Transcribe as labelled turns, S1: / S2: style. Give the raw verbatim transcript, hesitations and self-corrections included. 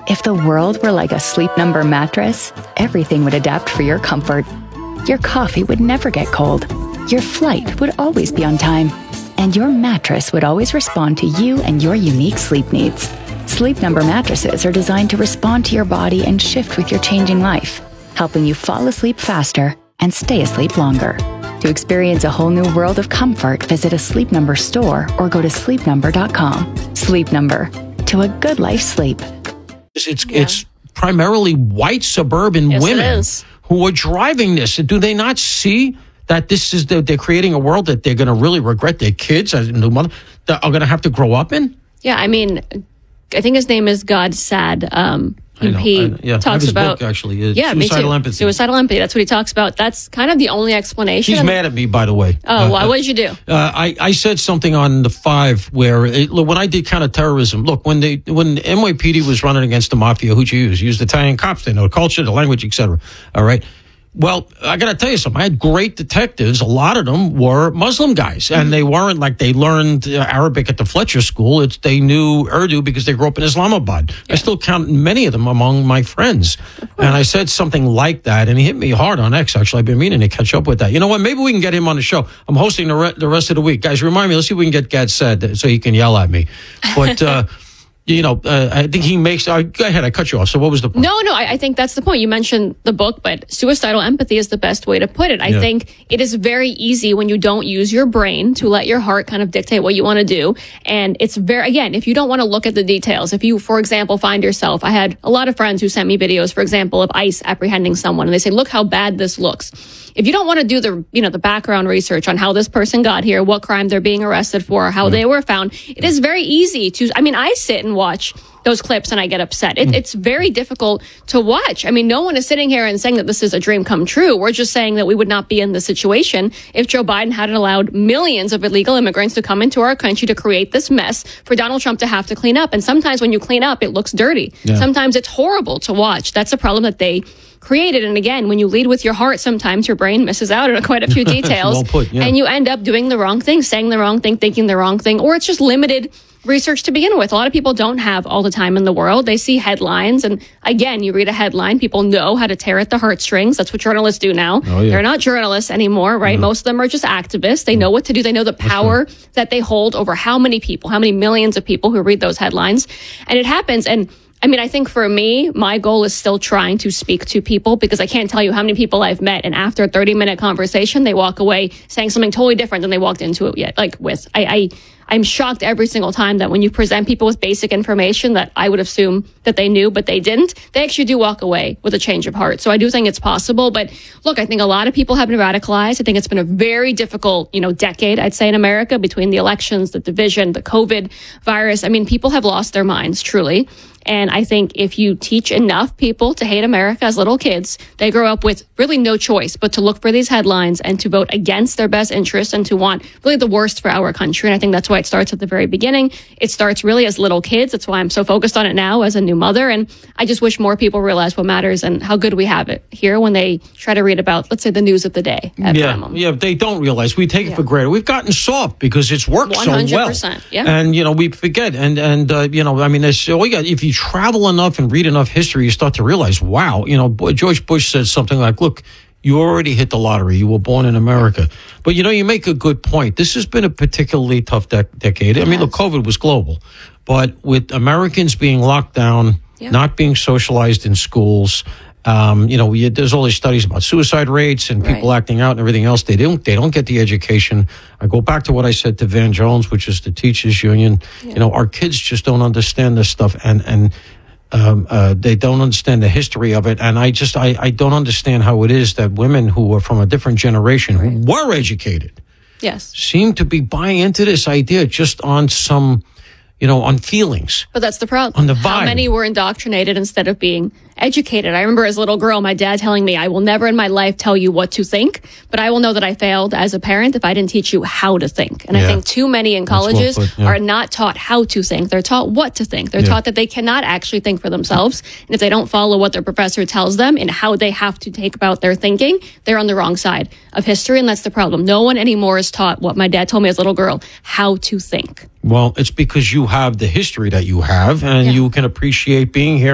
S1: If the world were like a Sleep Number mattress, everything would adapt for your comfort. Your coffee would never get cold. Your flight would always be on time. And your mattress would always respond to you and your unique sleep needs. Sleep Number mattresses are designed to respond to your body and shift with your changing life, helping you fall asleep faster and stay asleep longer. To experience a whole new world of comfort, visit a Sleep Number store or go to sleep number dot com. Sleep Number. To a good life sleep.
S2: It's yeah. it's primarily white suburban
S3: yes,
S2: women who are driving this. Do they not see that this is the, they're creating a world that they're going to really regret? Their kids as a new mother that are going to have to grow up in?
S3: Yeah, I mean, I think his name is God Sad. Um,
S2: I know,
S3: he
S2: I, yeah,
S3: talks
S2: his
S3: about
S2: book actually is
S3: yeah,
S2: suicidal
S3: me too.
S2: empathy.
S3: Suicidal empathy. That's what he talks about. That's kind of the only explanation.
S2: He's mad at me, by the way.
S3: Oh,
S2: uh,
S3: why? What did you do?
S2: Uh, I I said something on the Five where it, look, when I did counterterrorism. Look, when they when N Y P D was running against the mafia, who'd you use? You used Italian cops. They know the culture, the language, et cetera. All right. Well, I got to tell you something. I had great detectives. A lot of them were Muslim guys, and they weren't like they learned uh, Arabic at the Fletcher School. It's they knew Urdu because they grew up in Islamabad. Yeah. I still count many of them among my friends. And I said something like that, and he hit me hard on X, actually. I've been meaning to catch up with that. You know what? Maybe we can get him on the show. I'm hosting the, re- the rest of the week. Guys, remind me. Let's see if we can get Gad said so he can yell at me. But... Uh, You know, uh, I think he makes... Uh, go ahead, I cut you off. So what was the point?
S3: No, no, I, I think that's the point. You mentioned the book, but suicidal empathy is the best way to put it. I yeah. think it is very easy when you don't use your brain to let your heart kind of dictate what you want to do. And it's very... Again, if you don't want to look at the details, if you, for example, find yourself... I had a lot of friends who sent me videos, for example, of ICE apprehending someone, and they say, look how bad this looks. If you don't want to do the, you know, the background research on how this person got here, what crime they're being arrested for, how they were found, it is very easy to... I mean, I sit and watch those clips and I get upset. It, it's very difficult to watch. I mean, no one is sitting here and saying that this is a dream come true. We're just saying that we would not be in this situation if Joe Biden hadn't allowed millions of illegal immigrants to come into our country to create this mess for Donald Trump to have to clean up. And sometimes when you clean up, it looks dirty. Yeah. Sometimes it's horrible to watch. That's a problem that they created. And again, when you lead with your heart, sometimes your brain misses out on quite a few details.
S2: Well put, yeah.
S3: And you end up doing the wrong thing, saying the wrong thing, thinking the wrong thing, or it's just limited research to begin with. A lot of people don't have all the time in the world. They see headlines. And again, you read a headline, people know how to tear at the heartstrings. That's what journalists do now. Oh, yeah. They're not journalists anymore, right? Mm-hmm. Most of them are just activists. They know what to do. They know the power right. that they hold over how many people, how many millions of people who read those headlines. And it happens. And I mean, I think for me, my goal is still trying to speak to people because I can't tell you how many people I've met. And after a thirty minute conversation, they walk away saying something totally different than they walked into it yet, like with. I, I, I'm shocked every single time that when you present people with basic information that I would assume that they knew, but they didn't, they actually do walk away with a change of heart. So I do think it's possible. But look, I think a lot of people have been radicalized. I think it's been a very difficult, you know, decade, I'd say, in America between the elections, the division, the COVID virus. I mean, people have lost their minds, truly. And I think if you teach enough people to hate America as little kids, they grow up with really no choice but to look for these headlines and to vote against their best interests and to want really the worst for our country. And I think that's why it starts at the very beginning. It starts really as little kids. That's why I'm so focused on it now as a new mother. And I just wish more people realize what matters and how good we have it here when they try to read about, let's say, the news of the day. At
S2: yeah,
S3: minimum.
S2: yeah, they don't realize. We take it
S3: yeah.
S2: for granted. We've gotten soft because it's worked
S3: one hundred percent,
S2: so well.
S3: Yeah.
S2: And, you know, we forget. And, and uh, you know, I mean, there's, all you got, if you travel enough and read enough history, you start to realize, wow, you know, George Bush said something like, look, you already hit the lottery. You were born in America. But, you know, you make a good point. This has been a particularly tough de- decade. I mean, look, COVID was global. But with Americans being locked down, yeah. not being socialized in schools, um, you know, we, there's all these studies about suicide rates and people right. acting out and everything else. They don't, they don't get the education. I go back to what I said to Van Jones, which is the teachers union. Yeah. You know, our kids just don't understand this stuff. And, and, Um, uh, they don't understand the history of it. And I just, I, I don't understand how it is that women who are from a different generation, right. who were educated,
S3: yes,
S2: seem to be buying into this idea just on some, you know, on feelings.
S3: But that's the problem.
S2: On the vibe.
S3: How many were indoctrinated instead of being educated? I remember as a little girl, my dad telling me, I will never in my life tell you what to think, but I will know that I failed as a parent if I didn't teach you how to think. And yeah. I think too many in colleges well put, yeah. are not taught how to think. They're taught what to think. They're yeah. taught that they cannot actually think for themselves. And if they don't follow what their professor tells them and how they have to take about their thinking, they're on the wrong side of history. And that's the problem. No one anymore is taught what my dad told me as a little girl, how to think.
S2: Well, it's because you have the history that you have and yeah. you can appreciate being here.